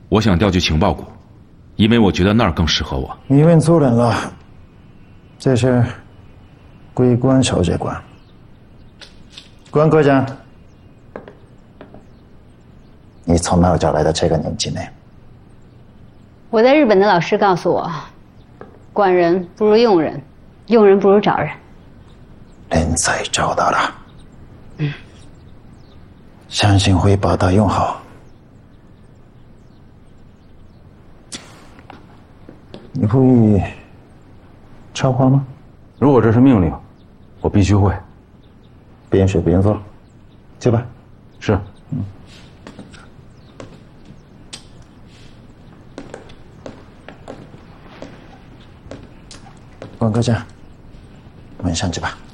我想调去情报股，因为我觉得那儿更适合我。 你问错人了，这事归关小姐管。关科长，你从哪儿找来的这个年轻人？ 我在日本的老师告诉我，管人不如用人，用人不如找人。 人才找到了，相信会把它用好。你会插花吗？ 如果这是命令，我必须会。 边学边做，去吧。 是。 关科长，我们上去吧。